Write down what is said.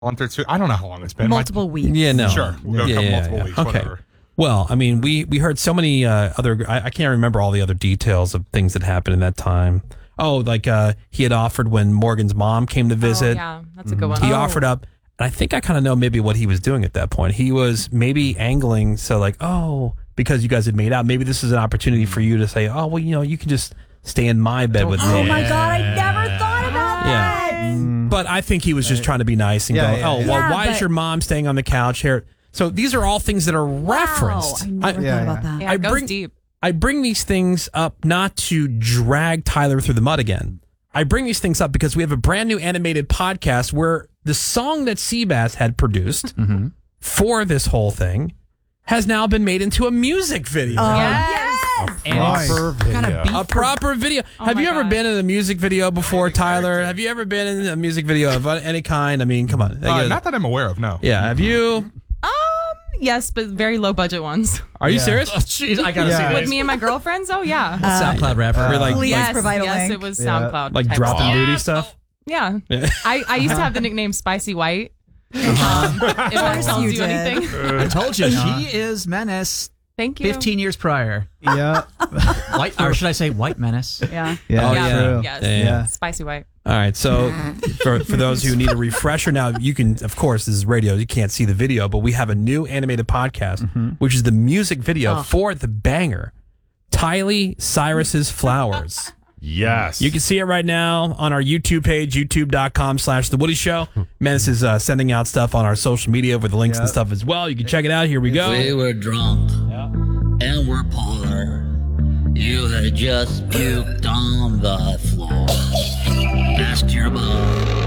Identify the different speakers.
Speaker 1: month or two. I don't know how long it's been.
Speaker 2: Multiple weeks.
Speaker 3: Yeah, no.
Speaker 1: Sure. We'll go multiple weeks,
Speaker 3: Okay.
Speaker 1: whatever.
Speaker 3: Well, I mean, we heard so many other. I can't remember all the other details of things that happened in that time. Oh, like he had offered when Morgan's mom came to visit.
Speaker 4: Yeah, that's a good one.
Speaker 3: He offered up, and I think I kind of know maybe what he was doing at that point. He was maybe angling, so like, oh, because you guys had made out, maybe this is an opportunity for you to say, oh, well, you can just stay in my bed with me.
Speaker 2: Oh my God, I never thought about that.
Speaker 3: But I think he was just trying to be nice and go, why is your mom staying on the couch here? So these are all things that are referenced.
Speaker 2: I never thought about that.
Speaker 4: Yeah, it goes deep.
Speaker 3: I bring these things up not to drag Tyler through the mud again. I bring these things up because we have a brand new animated podcast where the song that Seabass had produced for this whole thing has now been made into a music video. A proper video. Have you ever been in a music video before, Tyler? Have you ever been in a music video of any kind? I mean, come on.
Speaker 1: Not that I'm aware of, no.
Speaker 3: Yeah, have you?
Speaker 4: Yes, but very low budget ones.
Speaker 3: Are you serious?
Speaker 5: Oh, jeez, I gotta see this.
Speaker 4: With me and my girlfriends? Oh, yeah.
Speaker 5: SoundCloud rapper.
Speaker 2: Please provide a
Speaker 4: yes,
Speaker 2: link.
Speaker 4: it was SoundCloud.
Speaker 3: Like
Speaker 4: type
Speaker 3: dropping
Speaker 4: stuff.
Speaker 3: booty stuff?
Speaker 4: Yeah. I used to have the nickname Spicy White. If that tells you anything.
Speaker 5: I told you, she is Menace.
Speaker 4: Thank you.
Speaker 5: 15 years prior.
Speaker 6: Yeah.
Speaker 5: White, or should I say White Menace?
Speaker 4: Yeah.
Speaker 6: Yeah.
Speaker 4: Yes.
Speaker 3: Yeah.
Speaker 4: Spicy White.
Speaker 3: All right, so for those who need a refresher now, you can, of course, this is radio, you can't see the video, but we have a new animated podcast, which is the music video for the banger, Tylee Cyrus's Flowers.
Speaker 1: Yes.
Speaker 3: You can see it right now on our YouTube page, youtube.com/The Woody Show. Menace is sending out stuff on our social media with the links and stuff as well. You can check it out. Here we go.
Speaker 7: We were drunk and we're poor. You had just puked on the floor. Asked your mom